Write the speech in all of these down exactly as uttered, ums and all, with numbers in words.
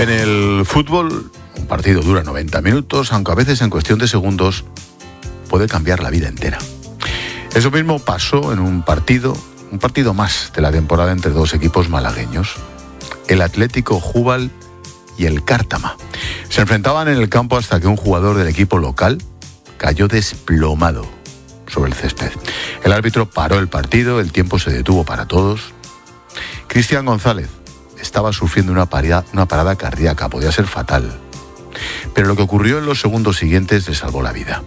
En el fútbol, un partido dura noventa minutos, aunque a veces en cuestión de segundos puede cambiar la vida entera. Eso mismo pasó en un partido, un partido más de la temporada entre dos equipos malagueños, el Atlético Jubal y el Cártama. Se enfrentaban en el campo hasta que un jugador del equipo local cayó desplomado sobre el césped. El árbitro paró el partido, el tiempo se detuvo para todos. Cristian González estaba sufriendo una parada, una parada cardíaca, podía ser fatal. Pero lo que ocurrió en los segundos siguientes le salvó la vida.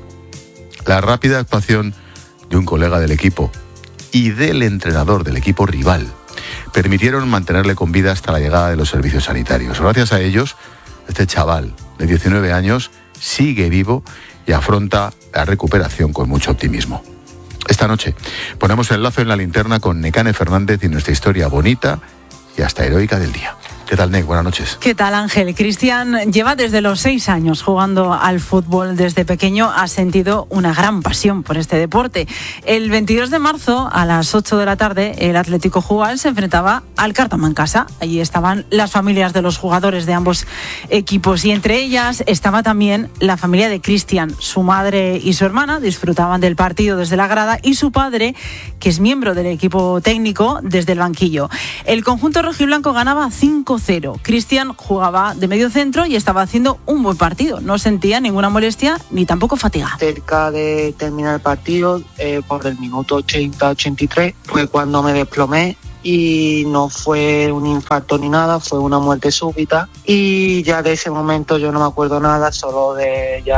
La rápida actuación de un colega del equipo y del entrenador del equipo rival permitieron mantenerle con vida hasta la llegada de los servicios sanitarios. Gracias a ellos, este chaval de diecinueve años sigue vivo y afronta la recuperación con mucho optimismo. Esta noche ponemos el lazo en la linterna con Nekane Fernández y nuestra historia bonita y hasta heroica del día. ¿Qué tal, Nek? Buenas noches. ¿Qué tal, Ángel? Cristian lleva desde los seis años jugando al fútbol. Desde pequeño ha sentido una gran pasión por este deporte. El veintidós de marzo, a las ocho de la tarde, el Atlético Jubal se enfrentaba al Cártama en casa. Allí estaban las familias de los jugadores de ambos equipos y entre ellas estaba también la familia de Cristian. Su madre y su hermana disfrutaban del partido desde la grada y su padre, que es miembro del equipo técnico, desde el banquillo. El conjunto rojiblanco ganaba cinco cero. Cristian jugaba de medio centro y estaba haciendo un buen partido. No sentía ninguna molestia ni tampoco fatiga. Cerca de terminar el partido, eh, por el minuto ochenta ochenta y tres, fue cuando me desplomé y no fue un infarto ni nada, fue una muerte súbita. Y ya de ese momento yo no me acuerdo nada, solo de ya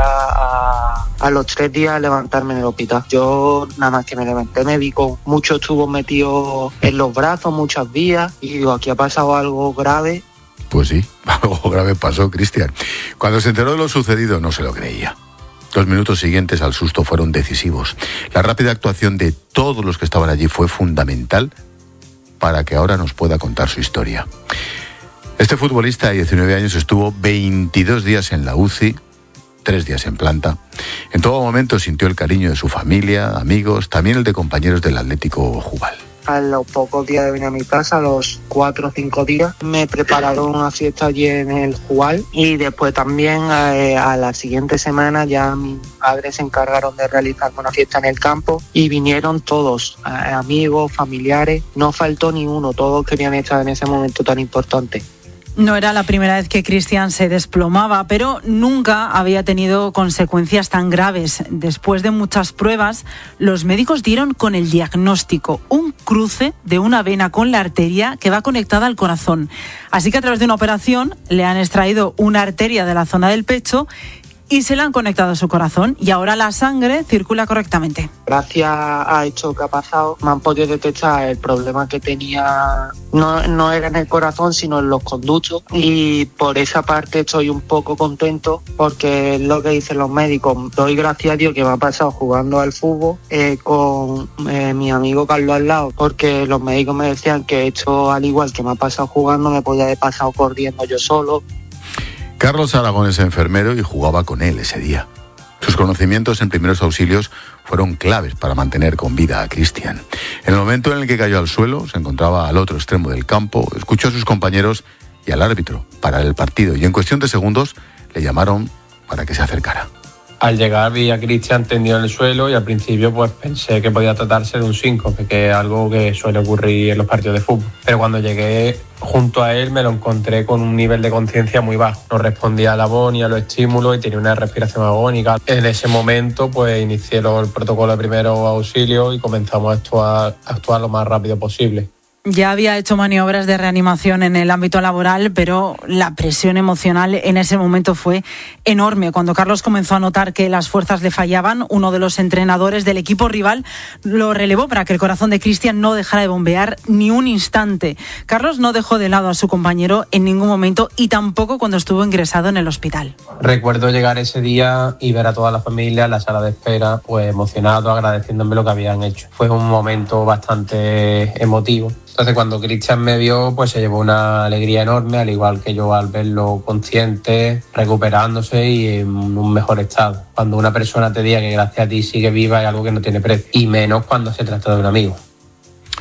a, a los tres días levantarme en el hospital. Yo nada más que me levanté me vi con muchos tubos metidos en los brazos, muchas vías, y digo, aquí ha pasado algo grave. Pues sí, algo grave pasó, Cristian. Cuando se enteró de lo sucedido no se lo creía. Los minutos siguientes al susto fueron decisivos. La rápida actuación de todos los que estaban allí fue fundamental para que ahora nos pueda contar su historia. Este futbolista de diecinueve años estuvo veintidós días en la U C I, tres días en planta. En todo momento sintió el cariño de su familia, amigos, también el de compañeros del Atlético Jubal. A los pocos días de venir a mi casa, a los cuatro o cinco días, me prepararon una fiesta allí en el Jubal y después también eh, a la siguiente semana ya mis padres se encargaron de realizar una fiesta en el campo y vinieron todos, eh, amigos, familiares, no faltó ni uno, todos querían estar en ese momento tan importante. No era la primera vez que Cristian se desplomaba, pero nunca había tenido consecuencias tan graves. Después de muchas pruebas, los médicos dieron con el diagnóstico, un cruce de una vena con la arteria que va conectada al corazón. Así que a través de una operación le han extraído una arteria de la zona del pecho y se la han conectado a su corazón y ahora la sangre circula correctamente. Gracias a esto que ha pasado me han podido detectar el problema que tenía, no, no era en el corazón sino en los conductos, y por esa parte estoy un poco contento porque es lo que dicen los médicos. Doy gracias a Dios que me ha pasado jugando al fútbol eh, con eh, mi amigo Carlos al lado, porque los médicos me decían que esto, al igual que me ha pasado jugando, me podía haber pasado corriendo yo solo. Carlos Aragón es enfermero y jugaba con él ese día. Sus conocimientos en primeros auxilios fueron claves para mantener con vida a Cristian. En el momento en el que cayó al suelo, se encontraba al otro extremo del campo, escuchó a sus compañeros y al árbitro parar el partido y en cuestión de segundos le llamaron para que se acercara. Al llegar vi a Cristian tendido en el suelo y al principio pues pensé que podía tratarse de un síncope, que es algo que suele ocurrir en los partidos de fútbol. Pero cuando llegué junto a él me lo encontré con un nivel de conciencia muy bajo. No respondía a la voz ni a los estímulos y tenía una respiración agónica. En ese momento pues inicié el protocolo de primeros auxilios y comenzamos a actuar, a actuar lo más rápido posible. Ya había hecho maniobras de reanimación en el ámbito laboral, pero la presión emocional en ese momento fue enorme. Cuando Carlos comenzó a notar que las fuerzas le fallaban, uno de los entrenadores del equipo rival lo relevó para que el corazón de Cristian no dejara de bombear ni un instante. Carlos no dejó de lado a su compañero en ningún momento y tampoco cuando estuvo ingresado en el hospital. Recuerdo llegar ese día y ver a toda la familia en la sala de espera, pues emocionado, agradeciéndome lo que habían hecho. Fue un momento bastante emotivo. Entonces cuando Cristian me vio, pues se llevó una alegría enorme, al igual que yo al verlo consciente, recuperándose y en un mejor estado. Cuando una persona te diga que gracias a ti sigue viva es algo que no tiene precio, y menos cuando se trata de un amigo.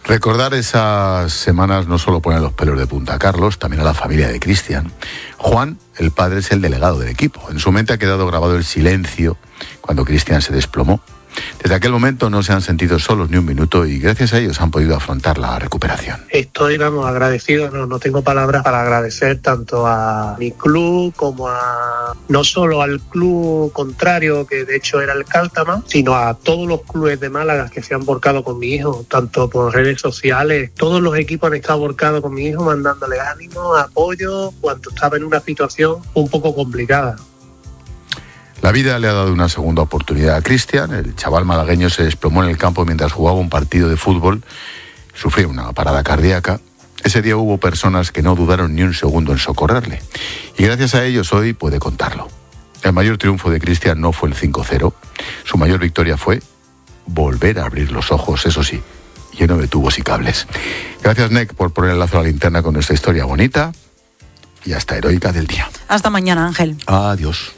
Recordar esas semanas no solo pone los pelos de punta a Carlos, también a la familia de Cristian. Juan, el padre, es el delegado del equipo. En su mente ha quedado grabado el silencio cuando Cristian se desplomó. Desde aquel momento no se han sentido solos ni un minuto y gracias a ellos han podido afrontar la recuperación. Estoy, vamos, agradecido, no, no tengo palabras para agradecer tanto a mi club como a, no solo al club contrario, que de hecho era el Cáltama, sino a todos los clubes de Málaga que se han volcado con mi hijo, tanto por redes sociales. Todos los equipos han estado volcados con mi hijo, mandándole ánimo, apoyo, cuando estaba en una situación un poco complicada. La vida le ha dado una segunda oportunidad a Cristian. El chaval malagueño se desplomó en el campo mientras jugaba un partido de fútbol. Sufrió una parada cardíaca. Ese día hubo personas que no dudaron ni un segundo en socorrerle. Y gracias a ellos hoy puede contarlo. El mayor triunfo de Cristian no fue el cinco cero. Su mayor victoria fue volver a abrir los ojos, eso sí, lleno de tubos y cables. Gracias, Nec, por poner el lazo a la linterna con nuestra historia bonita y hasta heroica del día. Hasta mañana, Ángel. Adiós.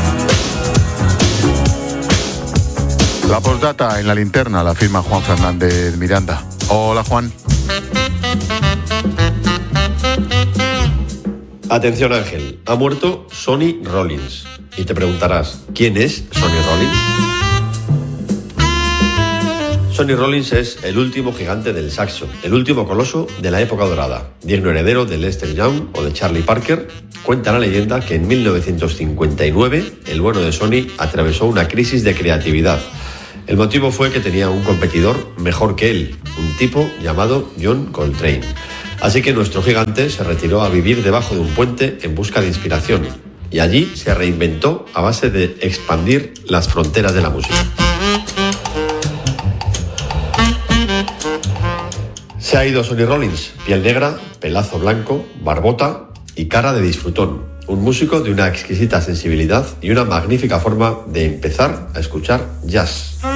La postdata en la linterna la firma Juan Fernández Miranda. Hola, Juan. Atención, Ángel. Ha muerto Sonny Rollins. Y te preguntarás, ¿quién es Sonny Rollins? Sonny Rollins es el último gigante del saxo, el último coloso de la época dorada, digno heredero de Lester Young o de Charlie Parker. Cuenta la leyenda que en mil novecientos cincuenta y nueve el bueno de Sonny atravesó una crisis de creatividad. El motivo fue que tenía un competidor mejor que él, un tipo llamado John Coltrane. Así que nuestro gigante se retiró a vivir debajo de un puente en busca de inspiración, y allí se reinventó a base de expandir las fronteras de la música. Se ha ido Sonny Rollins, piel negra, pelazo blanco, barbota y cara de disfrutón. Un músico de una exquisita sensibilidad y una magnífica forma de empezar a escuchar jazz.